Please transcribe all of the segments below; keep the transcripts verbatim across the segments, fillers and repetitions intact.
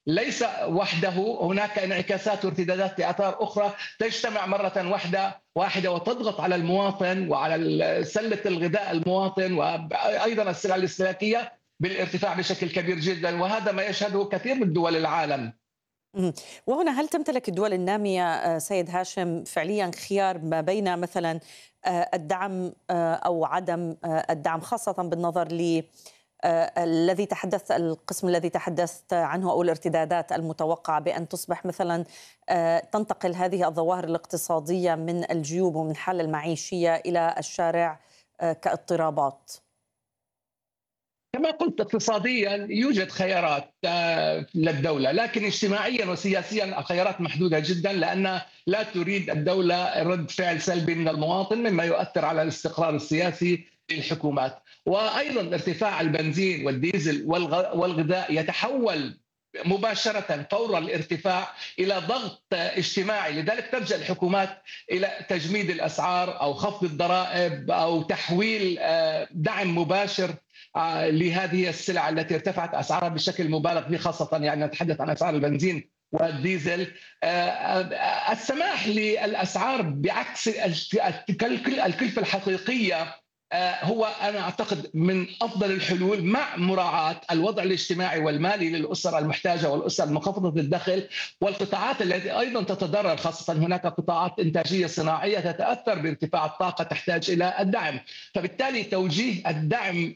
ليس وحده، هناك انعكاسات وارتدادات لآثار أخرى تجتمع مرة واحدة واحدة وتضغط على المواطن وعلى سلة الغذاء المواطن وأيضا السلع الاستهلاكية بالارتفاع بشكل كبير جدا، وهذا ما يشهده كثير من دول العالم. وهنا هل تمتلك الدول النامية سيد هاشم فعليا خيار ما بين مثلا الدعم أو عدم الدعم، خاصة بالنظر ل الذي تحدث القسم الذي تحدثت عنه أو الارتدادات المتوقعة بأن تصبح مثلا تنتقل هذه الظواهر الاقتصادية من الجيوب ومن الحالة المعيشية إلى الشارع كاضطرابات؟ كما قلت اقتصاديا يوجد خيارات للدولة، لكن اجتماعيا وسياسيا الخيارات محدودة جدا، لأن لا تريد الدولة رد فعل سلبي من المواطن مما يؤثر على الاستقرار السياسي للحكومات. وأيضا ارتفاع البنزين والديزل والغذاء يتحول مباشرة فور الارتفاع إلى ضغط اجتماعي، لذلك تلجأ الحكومات إلى تجميد الأسعار أو خفض الضرائب أو تحويل دعم مباشر لهذه السلع التي ارتفعت أسعارها بشكل مبالغ فيه، خاصة يعني نتحدث عن أسعار البنزين والديزل. السماح للأسعار بعكس الكلفة الحقيقية هو أنا أعتقد من أفضل الحلول، مع مراعاة الوضع الاجتماعي والمالي للأسر المحتاجة والأسر المنخفضة الدخل والقطاعات التي أيضا تتضرر، خاصة هناك قطاعات إنتاجية صناعية تتأثر بارتفاع الطاقة تحتاج إلى الدعم. فبالتالي توجيه الدعم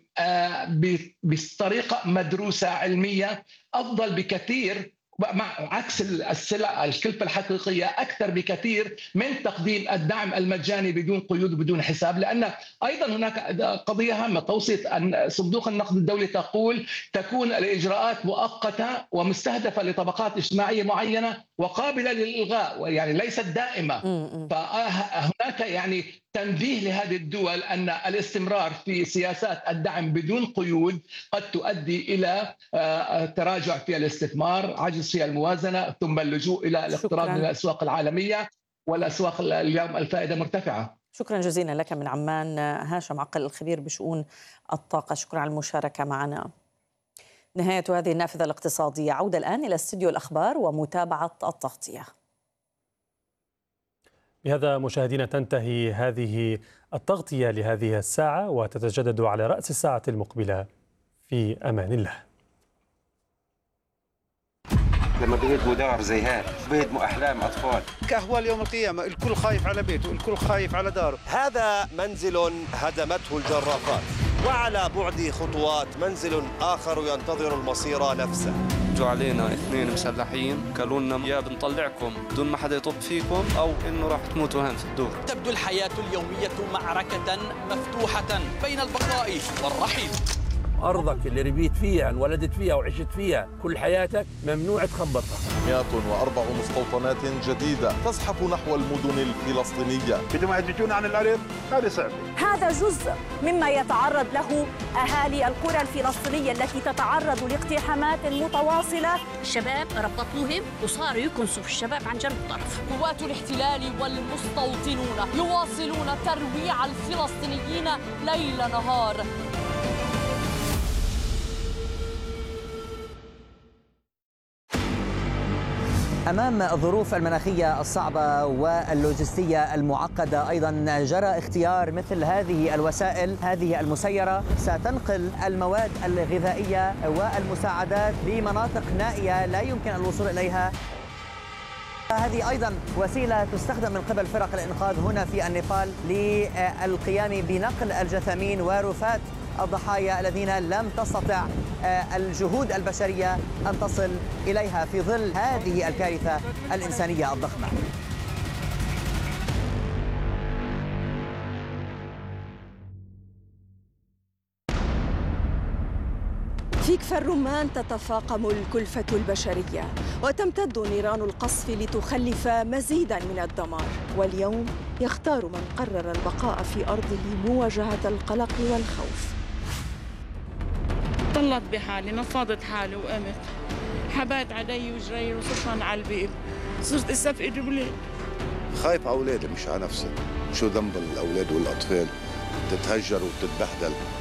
بطريقة مدروسة علمية أفضل بكثير، مع عكس السلع الكلفة الحقيقية أكثر بكثير من تقديم الدعم المجاني بدون قيود وبدون حساب. لأن أيضا هناك قضية هامة، توصية أن صندوق النقد الدولي تقول تكون الإجراءات مؤقتة ومستهدفة لطبقات اجتماعية معينة وقابلة للإلغاء، يعني ليست دائمة. فهناك يعني تنبيه لهذه الدول أن الاستمرار في سياسات الدعم بدون قيود قد تؤدي إلى تراجع في الاستثمار، عجز في الموازنة، ثم اللجوء إلى الاقتراب من الأسواق العالمية، والأسواق اليوم الفائدة مرتفعة. شكرا جزيلا لك من عمان هاشم عقل الخبير بشؤون الطاقة، شكرا على المشاركة معنا. نهاية هذه النافذة الاقتصادية، عودة الآن إلى استديو الأخبار ومتابعة التغطية. بهذا مشاهدينا تنتهي هذه التغطية لهذه الساعة، وتتجدد على رأس الساعة المقبلة. في أمان الله. لما بيهدموا دار زي هيك بيهدموا أحلام أطفال. كأهوال يوم القيامة، الكل خايف على بيته، الكل خايف على داره. هذا منزل هدمته الجرافات، وعلى بعد خطوات منزل آخر ينتظر المصير نفسه. جو علينا اثنين مسلحين قالوا لنا يا بنطلعكم بدون ما حدا يطب فيكم أو إنه راح تموتوا هون في الدور. تبدو الحياة اليومية معركة مفتوحة بين البقاء والرحيل. أرضك اللي ربيت فيها انولدت فيها وعشت فيها كل حياتك ممنوع تخبطها. مئة وأربع مستوطنات جديدة تزحف نحو المدن الفلسطينية. بدهم يحدثونا عن الأرض، هذا صعب. هذا جزء مما يتعرض له أهالي القرى الفلسطينية التي تتعرض لاقتحامات متواصلة. الشباب ربطوهم وصاروا يكنسوا في الشباب عن جنب الطرف. قوات الاحتلال والمستوطنون يواصلون ترويع الفلسطينيين ليل نهار. أمام الظروف المناخية الصعبة واللوجستية المعقدة، أيضا جرى اختيار مثل هذه الوسائل هذه المسيرة ستنقل المواد الغذائية والمساعدات لمناطق نائية لا يمكن الوصول إليها. هذه أيضا وسيلة تستخدم من قبل فرق الإنقاذ هنا في النيبال للقيام بنقل الجثامين ورفات الضحايا الذين لم تستطع الجهود البشرية أن تصل إليها في ظل هذه الكارثة الإنسانية الضخمة. في كفر الرمان تتفاقم الكلفة البشرية وتمتد نيران القصف لتخلف مزيدا من الدمار، واليوم يختار من قرر البقاء في أرضه مواجهة القلق والخوف. طلعت بحالي، نفضت حالي وقمت، حبات علي وجري وصرت على البيب، صرت اسف ايدي بليل. خايف على اولادي مش على نفسي، شو ذنب الاولاد والاطفال تتهجر وتتبهدل.